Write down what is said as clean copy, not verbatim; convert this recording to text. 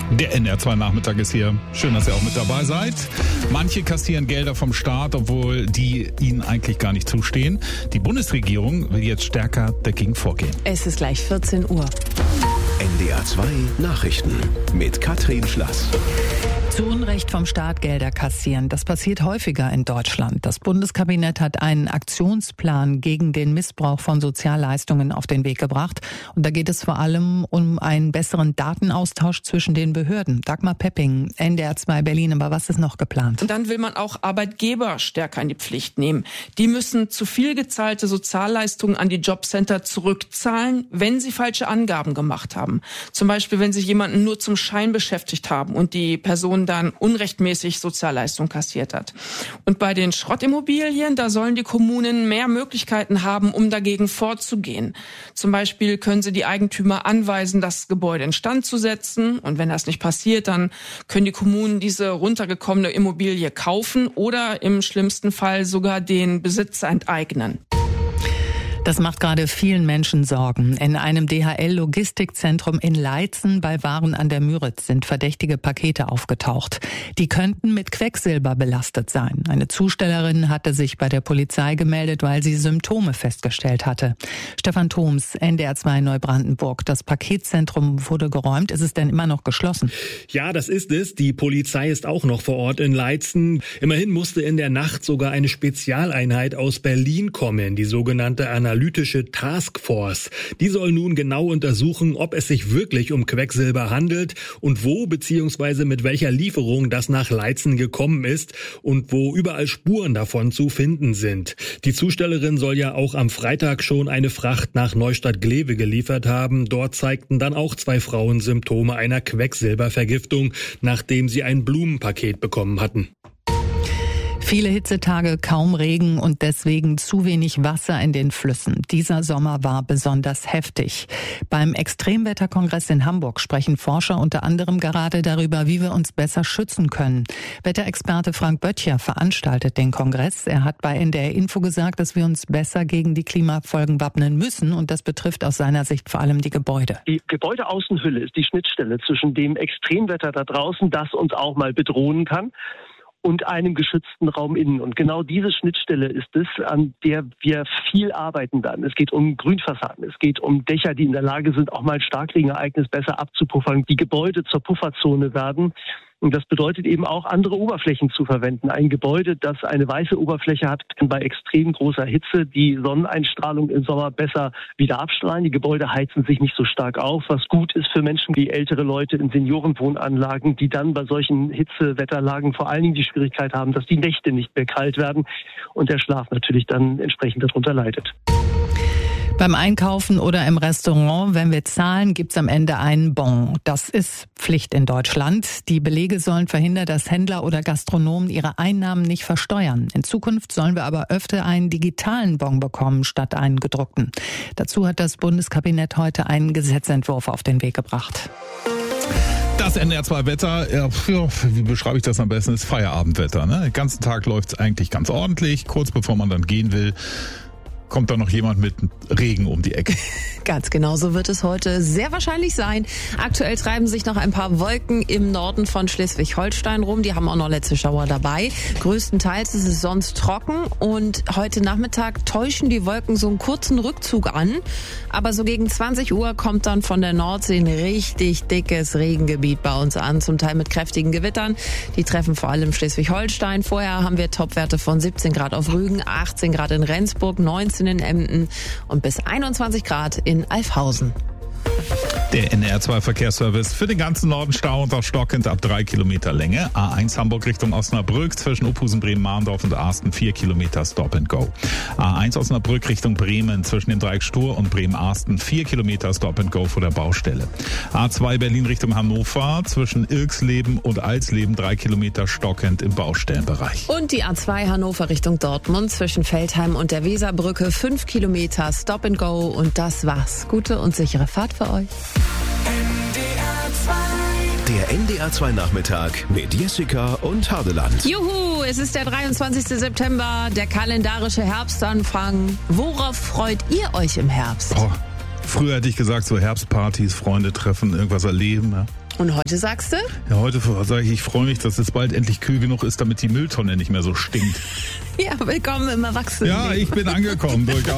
Der NDR2 Nachmittag ist hier. Schön, dass ihr auch mit dabei seid. Manche kassieren Gelder vom Staat, obwohl die ihnen eigentlich gar nicht zustehen. Die Bundesregierung will jetzt stärker dagegen vorgehen. Es ist gleich 14 Uhr. NDR2 Nachrichten mit Katrin Schlass. Zu Unrecht vom Staat Gelder kassieren. Das passiert häufiger in Deutschland. Das Bundeskabinett hat einen Aktionsplan gegen den Missbrauch von Sozialleistungen auf den Weg gebracht. Und da geht es vor allem um einen besseren Datenaustausch zwischen den Behörden. Dagmar Pepping, NDR2 Berlin. Aber was ist noch geplant? Und dann will man auch Arbeitgeber stärker in die Pflicht nehmen. Die müssen zu viel gezahlte Sozialleistungen an die Jobcenter zurückzahlen, wenn sie falsche Angaben gemacht haben. Zum Beispiel, wenn sie jemanden nur zum Schein beschäftigt haben und die Person dann unrechtmäßig Sozialleistung kassiert hat. Und bei den Schrottimmobilien, da sollen die Kommunen mehr Möglichkeiten haben, um dagegen vorzugehen. Zum Beispiel können sie die Eigentümer anweisen, das Gebäude instand zu setzen. Und wenn das nicht passiert, dann können die Kommunen diese runtergekommene Immobilie kaufen oder im schlimmsten Fall sogar den Besitzer enteignen. Das macht gerade vielen Menschen Sorgen. In einem DHL-Logistikzentrum in Leitzen bei Waren an der Müritz sind verdächtige Pakete aufgetaucht. Die könnten mit Quecksilber belastet sein. Eine Zustellerin hatte sich bei der Polizei gemeldet, weil sie Symptome festgestellt hatte. Stefan Thoms, NDR2 Neubrandenburg. Das Paketzentrum wurde geräumt. Ist es denn immer noch geschlossen? Ja, das ist es. Die Polizei ist auch noch vor Ort in Leitzen. Immerhin musste in der Nacht sogar eine Spezialeinheit aus Berlin kommen, die sogenannte analytische Taskforce. Die soll nun genau untersuchen, ob es sich wirklich um Quecksilber handelt und wo bzw. mit welcher Lieferung das nach Leitzen gekommen ist und wo überall Spuren davon zu finden sind. Die Zustellerin soll ja auch am Freitag schon eine Fracht nach Neustadt-Glewe geliefert haben. Dort zeigten dann auch 2 Frauen Symptome einer Quecksilbervergiftung, nachdem sie ein Blumenpaket bekommen hatten. Viele Hitzetage, kaum Regen und deswegen zu wenig Wasser in den Flüssen. Dieser Sommer war besonders heftig. Beim Extremwetterkongress in Hamburg sprechen Forscher unter anderem gerade darüber, wie wir uns besser schützen können. Wetterexperte Frank Böttcher veranstaltet den Kongress. Er hat bei NDR Info gesagt, dass wir uns besser gegen die Klimafolgen wappnen müssen und das betrifft aus seiner Sicht vor allem die Gebäude. Die Gebäudeaußenhülle ist die Schnittstelle zwischen dem Extremwetter da draußen, das uns auch mal bedrohen kann, und einem geschützten Raum innen. Und genau diese Schnittstelle ist es, an der wir viel arbeiten werden. Es geht um Grünfassaden, es geht um Dächer, die in der Lage sind, auch mal ein Starkregenereignis besser abzupuffern, die Gebäude zur Pufferzone werden. Und das bedeutet eben auch, andere Oberflächen zu verwenden. Ein Gebäude, das eine weiße Oberfläche hat, kann bei extrem großer Hitze die Sonneneinstrahlung im Sommer besser wieder abstrahlen. Die Gebäude heizen sich nicht so stark auf, was gut ist für Menschen wie ältere Leute in Seniorenwohnanlagen, die dann bei solchen Hitzewetterlagen vor allen Dingen die Schwierigkeit haben, dass die Nächte nicht mehr kalt werden und der Schlaf natürlich dann entsprechend darunter leidet. Beim Einkaufen oder im Restaurant, wenn wir zahlen, gibt's am Ende einen Bon. Das ist Pflicht in Deutschland. Die Belege sollen verhindern, dass Händler oder Gastronomen ihre Einnahmen nicht versteuern. In Zukunft sollen wir aber öfter einen digitalen Bon bekommen statt einen gedruckten. Dazu hat das Bundeskabinett heute einen Gesetzentwurf auf den Weg gebracht. Das NDR2-Wetter, ja, wie beschreibe ich das am besten, ist Feierabendwetter. Ne? Den ganzen Tag läuft's eigentlich ganz ordentlich. Kurz bevor man dann gehen will, kommt da noch jemand mit Regen um die Ecke. Ganz genau so wird es heute sehr wahrscheinlich sein. Aktuell treiben sich noch ein paar Wolken im Norden von Schleswig-Holstein rum. Die haben auch noch letzte Schauer dabei. Größtenteils ist es sonst trocken und heute Nachmittag täuschen die Wolken so einen kurzen Rückzug an. Aber so gegen 20 Uhr kommt dann von der Nordsee ein richtig dickes Regengebiet bei uns an, zum Teil mit kräftigen Gewittern. Die treffen vor allem Schleswig-Holstein. Vorher haben wir Topwerte von 17 Grad auf Rügen, 18 Grad in Rendsburg, 19 in Emden und bis 21 Grad in Alfhausen. Der NDR2-Verkehrsservice für den ganzen Norden Stau und auch stockend ab 3 Kilometer Länge. A1 Hamburg Richtung Osnabrück zwischen Uphusen, Bremen-Mahndorf und Arsten 4 Kilometer Stop and Go. A1 Osnabrück Richtung Bremen zwischen dem Dreieck Stur und Bremen-Arsten 4 Kilometer Stop and Go vor der Baustelle. A2 Berlin Richtung Hannover zwischen Ilksleben und Alsleben 3 Kilometer stockend im Baustellenbereich. Und die A2 Hannover Richtung Dortmund zwischen Feldheim und der Weserbrücke 5 Kilometer Stop and Go. Und das war's. Gute und sichere Fahrt für euch. Der NDR2 Nachmittag mit Jessica und Hadeland. Juhu, es ist der 23. September, der kalendarische Herbstanfang. Worauf freut ihr euch im Herbst? Oh, Früher hätte ich gesagt, so Herbstpartys, Freunde treffen, irgendwas erleben. Ja. Und heute sagst du? Ja, heute sage ich freue mich, dass es bald endlich kühl genug ist, damit die Mülltonne nicht mehr so stinkt. Ja, willkommen im Erwachsenen. Ja, ich bin angekommen, durchaus.